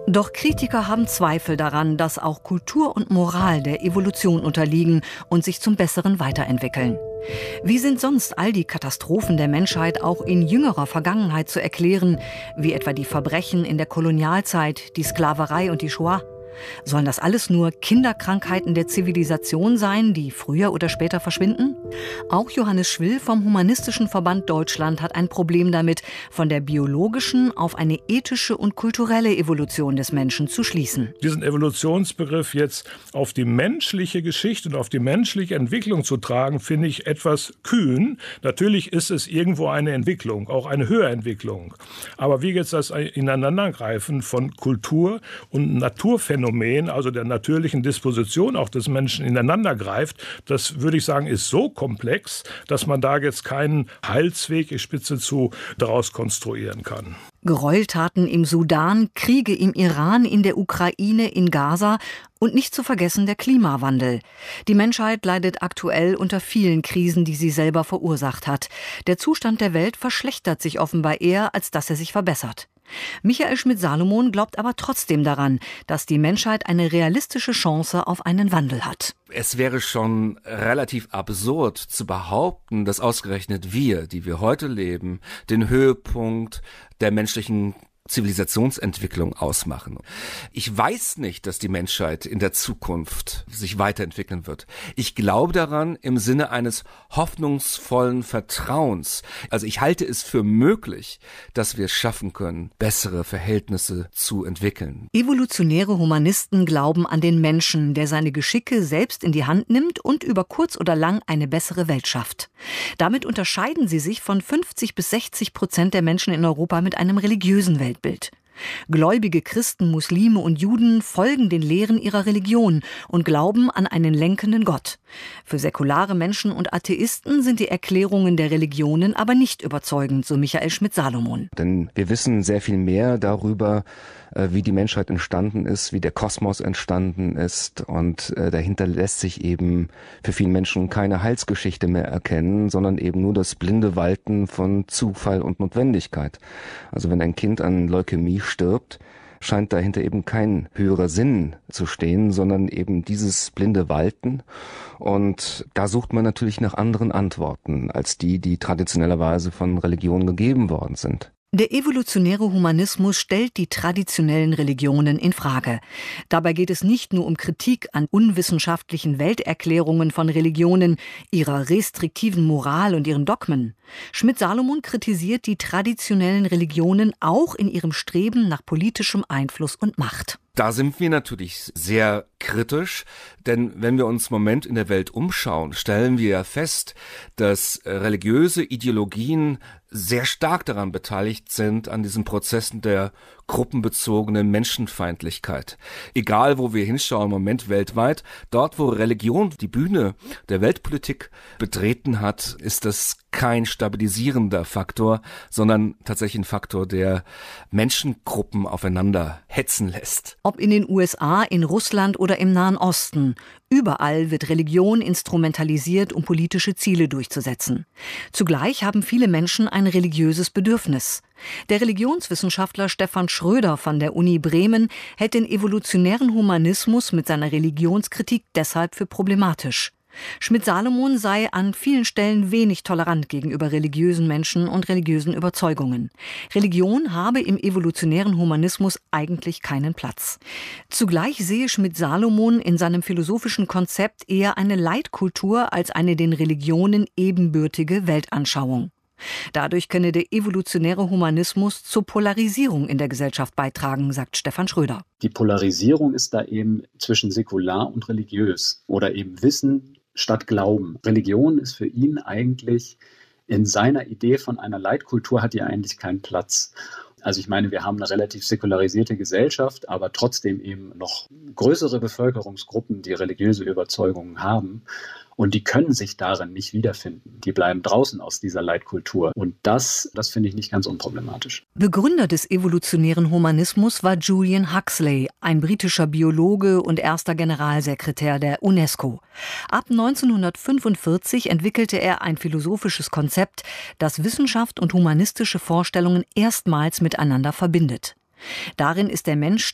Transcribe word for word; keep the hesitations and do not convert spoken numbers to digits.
Doch Kritiker haben Zweifel daran, dass auch Kultur und Moral der Evolution unterliegen und sich zum Besseren weiterentwickeln. Wie sind sonst all die Katastrophen der Menschheit auch in jüngerer Vergangenheit zu erklären, wie etwa die Verbrechen in der Kolonialzeit, die Sklaverei und die Shoah? Sollen das alles nur Kinderkrankheiten der Zivilisation sein, die früher oder später verschwinden? Auch Johannes Schwill vom Humanistischen Verband Deutschland hat ein Problem damit, von der biologischen auf eine ethische und kulturelle Evolution des Menschen zu schließen. Diesen Evolutionsbegriff jetzt auf die menschliche Geschichte und auf die menschliche Entwicklung zu tragen, finde ich etwas kühn. Natürlich ist es irgendwo eine Entwicklung, auch eine Höherentwicklung. Aber wie jetzt das Ineinandergreifen von Kultur und Naturphänomenen, also der natürlichen Disposition auch des Menschen ineinander greift, das würde ich sagen, ist so komplex, dass man da jetzt keinen Heilsweg, ich spitze zu, daraus konstruieren kann. Gräueltaten im Sudan, Kriege im Iran, in der Ukraine, in Gaza und nicht zu vergessen der Klimawandel. Die Menschheit leidet aktuell unter vielen Krisen, die sie selber verursacht hat. Der Zustand der Welt verschlechtert sich offenbar eher, als dass er sich verbessert. Michael Schmidt-Salomon glaubt aber trotzdem daran, dass die Menschheit eine realistische Chance auf einen Wandel hat. Es wäre schon relativ absurd zu behaupten, dass ausgerechnet wir, die wir heute leben, den Höhepunkt der menschlichen Zivilisationsentwicklung ausmachen. Ich weiß nicht, dass die Menschheit in der Zukunft sich weiterentwickeln wird. Ich glaube daran im Sinne eines hoffnungsvollen Vertrauens. Also ich halte es für möglich, dass wir es schaffen können, bessere Verhältnisse zu entwickeln. Evolutionäre Humanisten glauben an den Menschen, der seine Geschicke selbst in die Hand nimmt und über kurz oder lang eine bessere Welt schafft. Damit unterscheiden sie sich von fünfzig bis sechzig Prozent der Menschen in Europa mit einem religiösen Weltbild. Bild. Gläubige Christen, Muslime und Juden folgen den Lehren ihrer Religion und glauben an einen lenkenden Gott. Für säkulare Menschen und Atheisten sind die Erklärungen der Religionen aber nicht überzeugend, so Michael Schmidt-Salomon. Denn wir wissen sehr viel mehr darüber, wie die Menschheit entstanden ist, wie der Kosmos entstanden ist. Und dahinter lässt sich eben für viele Menschen keine Heilsgeschichte mehr erkennen, sondern eben nur das blinde Walten von Zufall und Notwendigkeit. Also wenn ein Kind an Leukämie stirbt, scheint dahinter eben kein höherer Sinn zu stehen, sondern eben dieses blinde Walten. Und da sucht man natürlich nach anderen Antworten als die, die traditionellerweise von Religionen gegeben worden sind. Der evolutionäre Humanismus stellt die traditionellen Religionen in Frage. Dabei geht es nicht nur um Kritik an unwissenschaftlichen Welterklärungen von Religionen, ihrer restriktiven Moral und ihren Dogmen. Schmidt-Salomon kritisiert die traditionellen Religionen auch in ihrem Streben nach politischem Einfluss und Macht. Da sind wir natürlich sehr kritisch, denn wenn wir uns im Moment in der Welt umschauen, stellen wir ja fest, dass religiöse Ideologien sehr stark daran beteiligt sind, an diesen Prozessen der gruppenbezogenen Menschenfeindlichkeit. Egal, wo wir hinschauen im Moment weltweit, dort, wo Religion die Bühne der Weltpolitik betreten hat, ist das kein stabilisierender Faktor, sondern tatsächlich ein Faktor, der Menschengruppen aufeinander hetzen lässt. Ob in den U S A, in Russland oder im Nahen Osten, überall wird Religion instrumentalisiert, um politische Ziele durchzusetzen. Zugleich haben viele Menschen ein religiöses Bedürfnis. Der Religionswissenschaftler Stefan Schröder von der Uni Bremen hält den evolutionären Humanismus mit seiner Religionskritik deshalb für problematisch. Schmidt-Salomon sei an vielen Stellen wenig tolerant gegenüber religiösen Menschen und religiösen Überzeugungen. Religion habe im evolutionären Humanismus eigentlich keinen Platz. Zugleich sehe Schmidt-Salomon in seinem philosophischen Konzept eher eine Leitkultur als eine den Religionen ebenbürtige Weltanschauung. Dadurch könne der evolutionäre Humanismus zur Polarisierung in der Gesellschaft beitragen, sagt Stefan Schröder. Die Polarisierung ist da eben zwischen säkular und religiös oder eben Wissen statt Glauben. Religion ist für ihn eigentlich in seiner Idee von einer Leitkultur hat die eigentlich keinen Platz. Also ich meine, wir haben eine relativ säkularisierte Gesellschaft, aber trotzdem eben noch größere Bevölkerungsgruppen, die religiöse Überzeugungen haben. Und die können sich darin nicht wiederfinden. Die bleiben draußen aus dieser Leitkultur. Und das, das finde ich nicht ganz unproblematisch. Begründer des evolutionären Humanismus war Julian Huxley, ein britischer Biologe und erster Generalsekretär der UNESCO. Ab neunzehnhundertfünfundvierzig entwickelte er ein philosophisches Konzept, das Wissenschaft und humanistische Vorstellungen erstmals miteinander verbindet. Darin ist der Mensch